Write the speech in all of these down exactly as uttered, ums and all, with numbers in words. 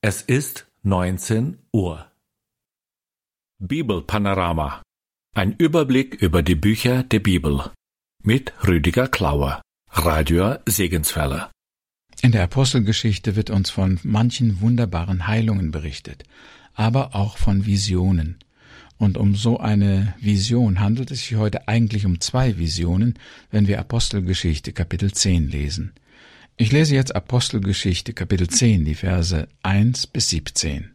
Es ist neunzehn Uhr. Bibelpanorama. Ein Überblick über die Bücher der Bibel. Mit Rüdiger Klauer, Radio Segenswelle. In der Apostelgeschichte wird uns von manchen wunderbaren Heilungen berichtet, aber auch von Visionen. Und um so eine Vision handelt es sich heute eigentlich um zwei Visionen, wenn wir Apostelgeschichte Kapitel zehn lesen. Ich lese jetzt Apostelgeschichte Kapitel zehn, die Verse eins bis siebzehn.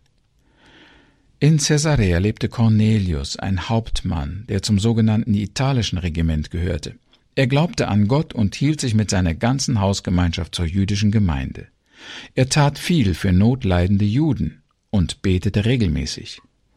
In Caesarea lebte Cornelius, ein Hauptmann, der zum sogenannten italischen Regiment gehörte. Er glaubte an Gott und hielt sich mit seiner ganzen Hausgemeinschaft zur jüdischen Gemeinde. Er tat viel für notleidende Juden und betete regelmäßig.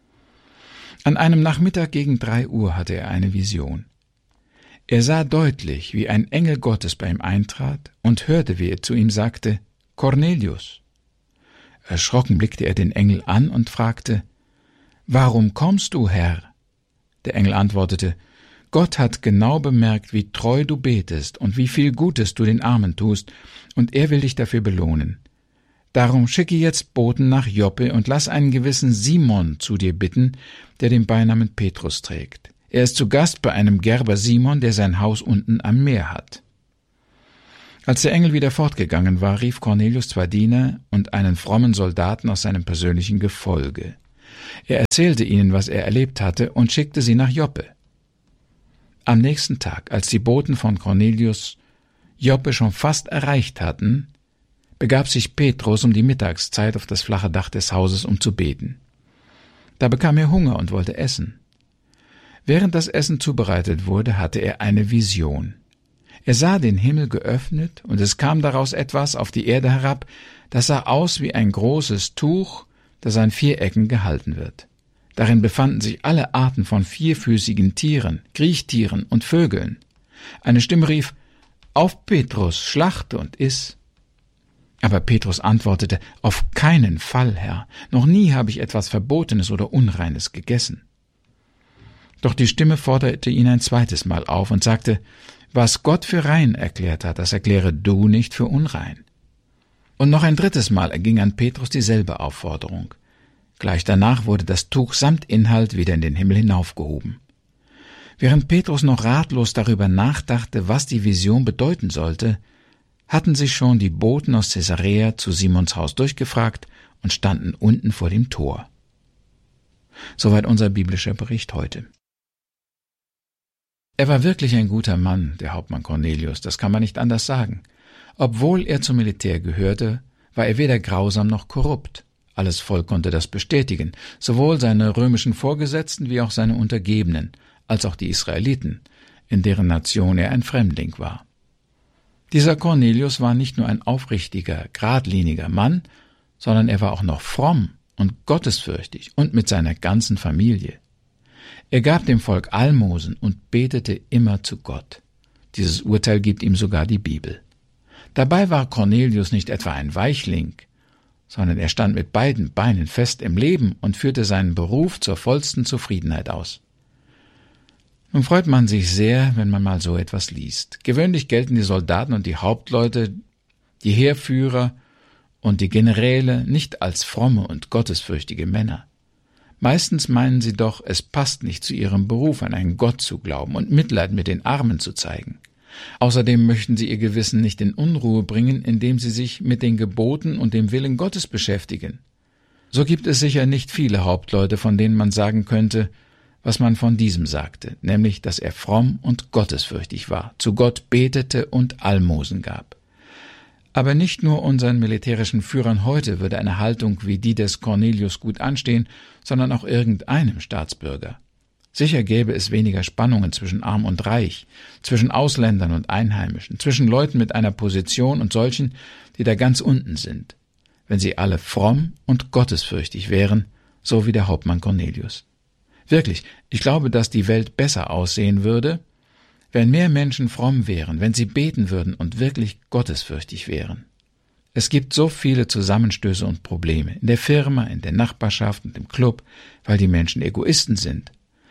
An einem Nachmittag gegen drei Uhr hatte er eine Vision. Er sah deutlich, wie ein Engel Gottes bei ihm eintrat und hörte, wie er zu ihm sagte, »Cornelius!« Erschrocken blickte er den Engel an und fragte, »Warum kommst du, Herr?« Der Engel antwortete, »Gott hat genau bemerkt, wie treu du betest und wie viel Gutes du den Armen tust, und er will dich dafür belohnen. Darum schicke jetzt Boten nach Joppe und lass einen gewissen Simon zu dir bitten, der den Beinamen Petrus trägt. Er ist zu Gast bei einem Gerber Simon, der sein Haus unten am Meer hat.« Als der Engel wieder fortgegangen war, rief Cornelius zwei Diener und einen frommen Soldaten aus seinem persönlichen Gefolge. Er erzählte ihnen, was er erlebt hatte, und schickte sie nach Joppe. Am nächsten Tag, als die Boten von Cornelius Joppe schon fast erreicht hatten, begab sich Petrus um die Mittagszeit auf das flache Dach des Hauses, um zu beten. Da bekam er Hunger und wollte essen. Während das Essen zubereitet wurde, hatte er eine Vision. Er sah den Himmel geöffnet, und es kam daraus etwas auf die Erde herab, das sah aus wie ein großes Tuch, das an vier Ecken gehalten wird. Darin befanden sich alle Arten von vierfüßigen Tieren, Kriechtieren und Vögeln. Eine Stimme rief, »Auf, Petrus, schlachte und iss!« Aber Petrus antwortete, »Auf keinen Fall, Herr, noch nie habe ich etwas Verbotenes oder Unreines gegessen.« Doch die Stimme forderte ihn ein zweites Mal auf und sagte, »Was Gott für rein erklärt hat, das erkläre du nicht für unrein.« Und noch ein drittes Mal erging an Petrus dieselbe Aufforderung. Gleich danach wurde das Tuch samt Inhalt wieder in den Himmel hinaufgehoben. Während Petrus noch ratlos darüber nachdachte, was die Vision bedeuten sollte, hatten sich schon die Boten aus Caesarea zu Simons Haus durchgefragt und standen unten vor dem Tor. Soweit unser biblischer Bericht heute. Er war wirklich ein guter Mann, der Hauptmann Cornelius, das kann man nicht anders sagen. Obwohl er zum Militär gehörte, war er weder grausam noch korrupt. Alles Volk konnte das bestätigen, sowohl seine römischen Vorgesetzten wie auch seine Untergebenen, als auch die Israeliten, in deren Nation er ein Fremdling war. Dieser Cornelius war nicht nur ein aufrichtiger, geradliniger Mann, sondern er war auch noch fromm und gottesfürchtig und mit seiner ganzen Familie. Er gab dem Volk Almosen und betete immer zu Gott. Dieses Urteil gibt ihm sogar die Bibel. Dabei war Cornelius nicht etwa ein Weichling, sondern er stand mit beiden Beinen fest im Leben und führte seinen Beruf zur vollsten Zufriedenheit aus. Nun freut man sich sehr, wenn man mal so etwas liest. Gewöhnlich gelten die Soldaten und die Hauptleute, die Heerführer und die Generäle nicht als fromme und gottesfürchtige Männer. Meistens meinen sie doch, es passt nicht zu ihrem Beruf, an einen Gott zu glauben und Mitleid mit den Armen zu zeigen. Außerdem möchten sie ihr Gewissen nicht in Unruhe bringen, indem sie sich mit den Geboten und dem Willen Gottes beschäftigen. So gibt es sicher nicht viele Hauptleute, von denen man sagen könnte, was man von diesem sagte, nämlich, dass er fromm und gottesfürchtig war, zu Gott betete und Almosen gab. Aber nicht nur unseren militärischen Führern heute würde eine Haltung wie die des Cornelius gut anstehen, sondern auch irgendeinem Staatsbürger. Sicher gäbe es weniger Spannungen zwischen Arm und Reich, zwischen Ausländern und Einheimischen, zwischen Leuten mit einer Position und solchen, die da ganz unten sind, wenn sie alle fromm und gottesfürchtig wären, so wie der Hauptmann Cornelius. Wirklich, ich glaube, dass die Welt besser aussehen würde, wenn mehr Menschen fromm wären, wenn sie beten würden und wirklich gottesfürchtig wären. Es gibt so viele Zusammenstöße und Probleme, in der Firma, in der Nachbarschaft und im Club, weil die Menschen Egoisten sind.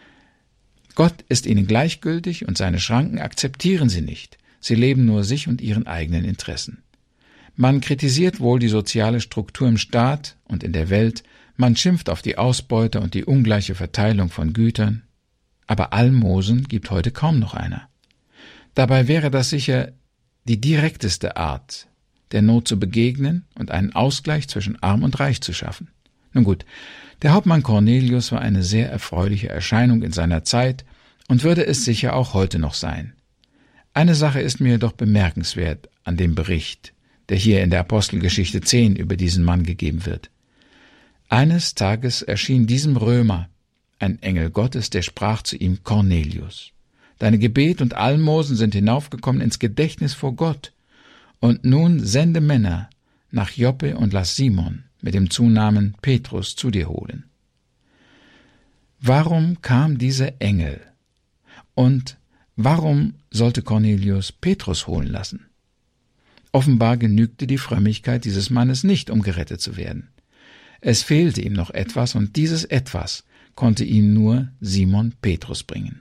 Gott ist ihnen gleichgültig und seine Schranken akzeptieren sie nicht. Sie leben nur sich und ihren eigenen Interessen. Man kritisiert wohl die soziale Struktur im Staat und in der Welt, man schimpft auf die Ausbeute und die ungleiche Verteilung von Gütern, aber Almosen gibt heute kaum noch einer. Dabei wäre das sicher die direkteste Art, der Not zu begegnen und einen Ausgleich zwischen Arm und Reich zu schaffen. Nun gut, der Hauptmann Cornelius war eine sehr erfreuliche Erscheinung in seiner Zeit und würde es sicher auch heute noch sein. Eine Sache ist mir jedoch bemerkenswert an dem Bericht, der hier in der Apostelgeschichte zehn über diesen Mann gegeben wird. Eines Tages erschien diesem Römer ein Engel Gottes, der sprach zu ihm: Cornelius, deine Gebet und Almosen sind hinaufgekommen ins Gedächtnis vor Gott, und nun sende Männer nach Joppe und lass Simon mit dem Zunamen Petrus zu dir holen. Warum kam dieser Engel? Und warum sollte Cornelius Petrus holen lassen? Offenbar genügte die Frömmigkeit dieses Mannes nicht, um gerettet zu werden. Es fehlte ihm noch etwas, und dieses Etwas konnte ihm nur Simon Petrus bringen.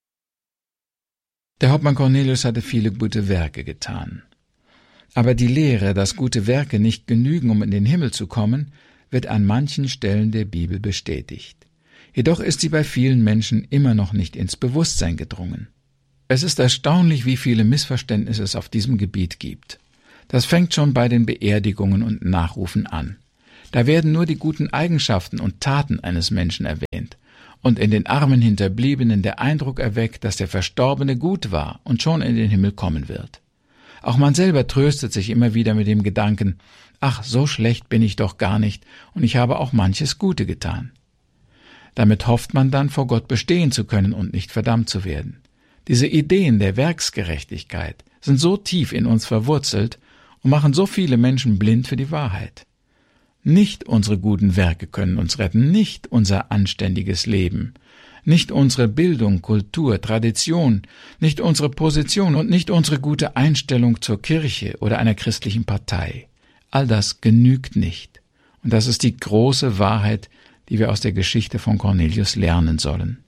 Der Hauptmann Cornelius hatte viele gute Werke getan. Aber die Lehre, dass gute Werke nicht genügen, um in den Himmel zu kommen, wird an manchen Stellen der Bibel bestätigt. Jedoch ist sie bei vielen Menschen immer noch nicht ins Bewusstsein gedrungen. Es ist erstaunlich, wie viele Missverständnisse es auf diesem Gebiet gibt. Das fängt schon bei den Beerdigungen und Nachrufen an. Da werden nur die guten Eigenschaften und Taten eines Menschen erwähnt und in den armen Hinterbliebenen der Eindruck erweckt, dass der Verstorbene gut war und schon in den Himmel kommen wird. Auch man selber tröstet sich immer wieder mit dem Gedanken: Ach, so schlecht bin ich doch gar nicht und ich habe auch manches Gute getan. Damit hofft man dann, vor Gott bestehen zu können und nicht verdammt zu werden. Diese Ideen der Werksgerechtigkeit sind so tief in uns verwurzelt und machen so viele Menschen blind für die Wahrheit. Nicht unsere guten Werke können uns retten, nicht unser anständiges Leben, nicht unsere Bildung, Kultur, Tradition, nicht unsere Position und nicht unsere gute Einstellung zur Kirche oder einer christlichen Partei. All das genügt nicht. Und das ist die große Wahrheit, die wir aus der Geschichte von Cornelius lernen sollen.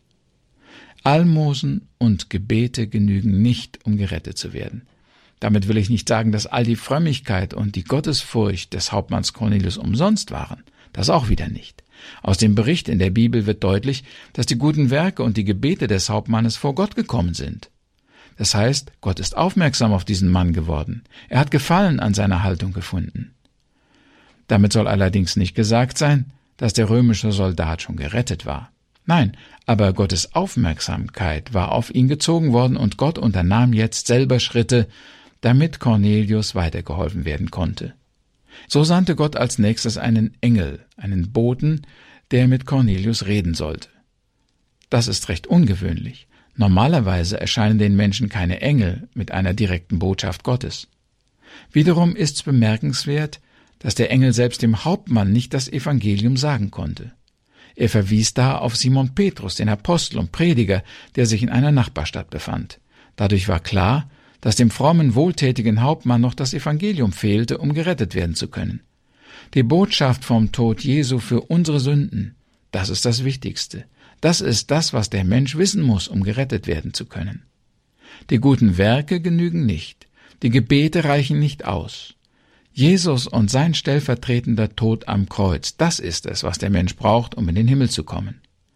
Almosen und Gebete genügen nicht, um gerettet zu werden. Damit will ich nicht sagen, dass all die Frömmigkeit und die Gottesfurcht des Hauptmanns Cornelius umsonst waren. Das auch wieder nicht. Aus dem Bericht in der Bibel wird deutlich, dass die guten Werke und die Gebete des Hauptmannes vor Gott gekommen sind. Das heißt, Gott ist aufmerksam auf diesen Mann geworden. Er hat Gefallen an seiner Haltung gefunden. Damit soll allerdings nicht gesagt sein, dass der römische Soldat schon gerettet war. Nein, aber Gottes Aufmerksamkeit war auf ihn gezogen worden und Gott unternahm jetzt selber Schritte, damit Cornelius weitergeholfen werden konnte. So sandte Gott als nächstes einen Engel, einen Boten, der mit Cornelius reden sollte. Das ist recht ungewöhnlich. Normalerweise erscheinen den Menschen keine Engel mit einer direkten Botschaft Gottes. Wiederum ist's bemerkenswert, dass der Engel selbst dem Hauptmann nicht das Evangelium sagen konnte. Er verwies da auf Simon Petrus, den Apostel und Prediger, der sich in einer Nachbarstadt befand. Dadurch war klar, dass dem frommen, wohltätigen Hauptmann noch das Evangelium fehlte, um gerettet werden zu können. Die Botschaft vom Tod Jesu für unsere Sünden, das ist das Wichtigste. Das ist das, was der Mensch wissen muss, um gerettet werden zu können. Die guten Werke genügen nicht. Die Gebete reichen nicht aus. Jesus und sein stellvertretender Tod am Kreuz, das ist es, was der Mensch braucht, um in den Himmel zu kommen.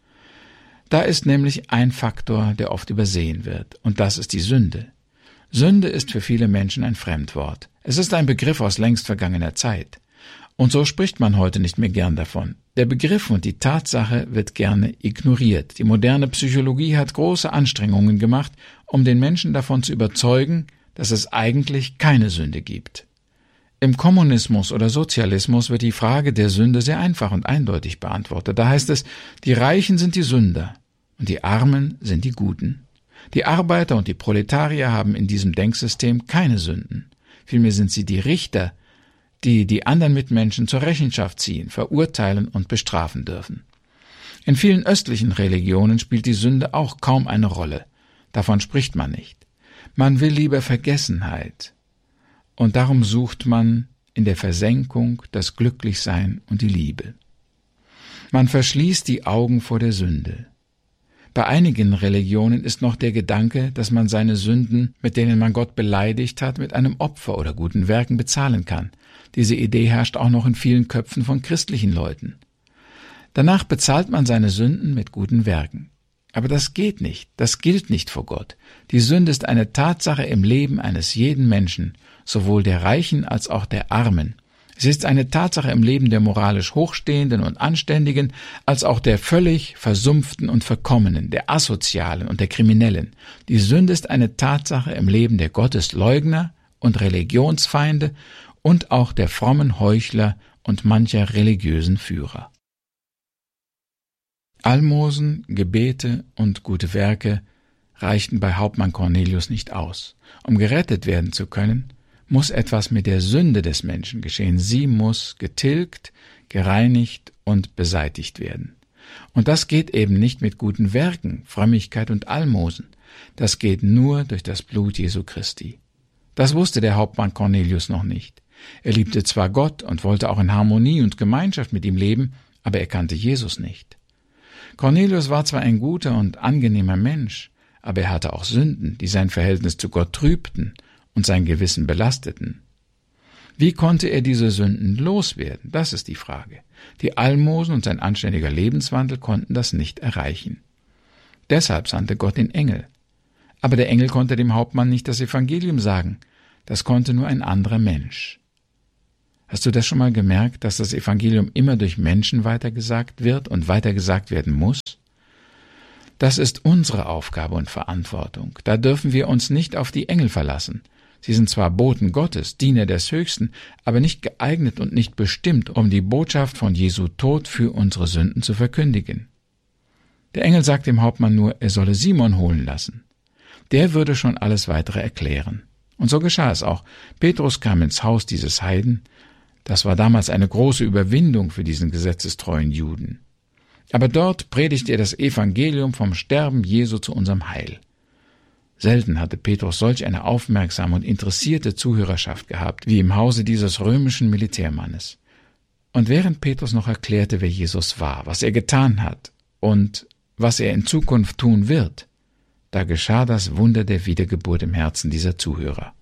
Da ist nämlich ein Faktor, der oft übersehen wird, und das ist die Sünde. Sünde ist für viele Menschen ein Fremdwort. Es ist ein Begriff aus längst vergangener Zeit. Und so spricht man heute nicht mehr gern davon. Der Begriff und die Tatsache wird gerne ignoriert. Die moderne Psychologie hat große Anstrengungen gemacht, um den Menschen davon zu überzeugen, dass es eigentlich keine Sünde gibt. Im Kommunismus oder Sozialismus wird die Frage der Sünde sehr einfach und eindeutig beantwortet. Da heißt es, die Reichen sind die Sünder und die Armen sind die Guten. Die Arbeiter und die Proletarier haben in diesem Denksystem keine Sünden. Vielmehr sind sie die Richter, die die anderen Mitmenschen zur Rechenschaft ziehen, verurteilen und bestrafen dürfen. In vielen östlichen Religionen spielt die Sünde auch kaum eine Rolle. Davon spricht man nicht. Man will lieber Vergessenheit. Und darum sucht man in der Versenkung das Glücklichsein und die Liebe. Man verschließt die Augen vor der Sünde. Bei einigen Religionen ist noch der Gedanke, dass man seine Sünden, mit denen man Gott beleidigt hat, mit einem Opfer oder guten Werken bezahlen kann. Diese Idee herrscht auch noch in vielen Köpfen von christlichen Leuten. Danach bezahlt man seine Sünden mit guten Werken. Aber das geht nicht, das gilt nicht vor Gott. Die Sünde ist eine Tatsache im Leben eines jeden Menschen, sowohl der Reichen als auch der Armen. Es ist eine Tatsache im Leben der moralisch Hochstehenden und Anständigen, als auch der völlig Versumpften und Verkommenen, der Asozialen und der Kriminellen. Die Sünde ist eine Tatsache im Leben der Gottesleugner und Religionsfeinde und auch der frommen Heuchler und mancher religiösen Führer. Almosen, Gebete und gute Werke reichten bei Hauptmann Cornelius nicht aus. Um gerettet werden zu können, muss etwas mit der Sünde des Menschen geschehen. Sie muss getilgt, gereinigt und beseitigt werden. Und das geht eben nicht mit guten Werken, Frömmigkeit und Almosen. Das geht nur durch das Blut Jesu Christi. Das wusste der Hauptmann Cornelius noch nicht. Er liebte zwar Gott und wollte auch in Harmonie und Gemeinschaft mit ihm leben, aber er kannte Jesus nicht. Cornelius war zwar ein guter und angenehmer Mensch, aber er hatte auch Sünden, die sein Verhältnis zu Gott trübten und sein Gewissen belasteten. Wie konnte er diese Sünden loswerden? Das ist die Frage. Die Almosen und sein anständiger Lebenswandel konnten das nicht erreichen. Deshalb sandte Gott den Engel. Aber der Engel konnte dem Hauptmann nicht das Evangelium sagen. Das konnte nur ein anderer Mensch. Hast du das schon mal gemerkt, dass das Evangelium immer durch Menschen weitergesagt wird und weitergesagt werden muss? Das ist unsere Aufgabe und Verantwortung. Da dürfen wir uns nicht auf die Engel verlassen. Sie sind zwar Boten Gottes, Diener des Höchsten, aber nicht geeignet und nicht bestimmt, um die Botschaft von Jesu Tod für unsere Sünden zu verkündigen. Der Engel sagt dem Hauptmann nur, er solle Simon holen lassen. Der würde schon alles Weitere erklären. Und so geschah es auch. Petrus kam ins Haus dieses Heiden. Das war damals eine große Überwindung für diesen gesetzestreuen Juden. Aber dort predigte er das Evangelium vom Sterben Jesu zu unserem Heil. Selten hatte Petrus solch eine aufmerksame und interessierte Zuhörerschaft gehabt, wie im Hause dieses römischen Militärmannes. Und während Petrus noch erklärte, wer Jesus war, was er getan hat und was er in Zukunft tun wird, da geschah das Wunder der Wiedergeburt im Herzen dieser Zuhörer.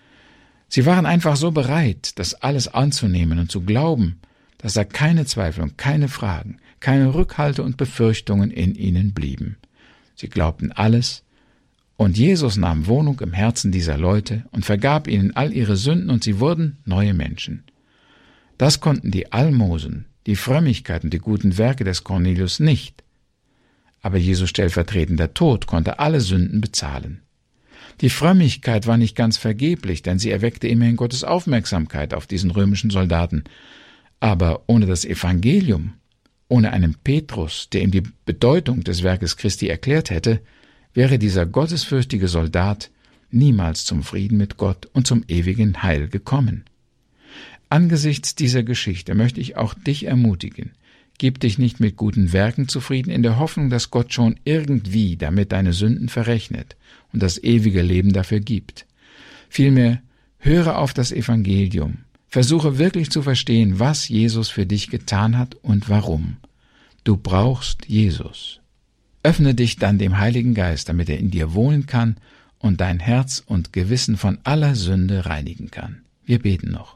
Sie waren einfach so bereit, das alles anzunehmen und zu glauben, dass da keine Zweifel und keine Fragen, keine Rückhalte und Befürchtungen in ihnen blieben. Sie glaubten alles, und Jesus nahm Wohnung im Herzen dieser Leute und vergab ihnen all ihre Sünden, und sie wurden neue Menschen. Das konnten die Almosen, die Frömmigkeit und die guten Werke des Cornelius nicht. Aber Jesu stellvertretender Tod konnte alle Sünden bezahlen. Die Frömmigkeit war nicht ganz vergeblich, denn sie erweckte immerhin Gottes Aufmerksamkeit auf diesen römischen Soldaten. Aber ohne das Evangelium, ohne einen Petrus, der ihm die Bedeutung des Werkes Christi erklärt hätte, wäre dieser gottesfürchtige Soldat niemals zum Frieden mit Gott und zum ewigen Heil gekommen. Angesichts dieser Geschichte möchte ich auch dich ermutigen, gib dich nicht mit guten Werken zufrieden, in der Hoffnung, dass Gott schon irgendwie damit deine Sünden verrechnet und das ewige Leben dafür gibt. Vielmehr höre auf das Evangelium, versuche wirklich zu verstehen, was Jesus für dich getan hat und warum. Du brauchst Jesus. Öffne dich dann dem Heiligen Geist, damit er in dir wohnen kann und dein Herz und Gewissen von aller Sünde reinigen kann. Wir beten noch.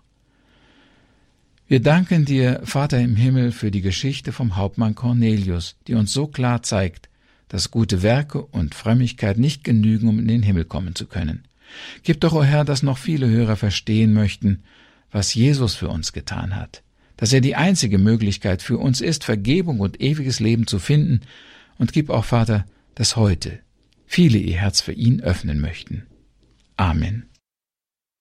Wir danken dir, Vater im Himmel, für die Geschichte vom Hauptmann Cornelius, die uns so klar zeigt, dass gute Werke und Frömmigkeit nicht genügen, um in den Himmel kommen zu können. Gib doch, o Herr, dass noch viele Hörer verstehen möchten, was Jesus für uns getan hat, dass er die einzige Möglichkeit für uns ist, Vergebung und ewiges Leben zu finden, und gib auch, Vater, dass heute viele ihr Herz für ihn öffnen möchten. Amen.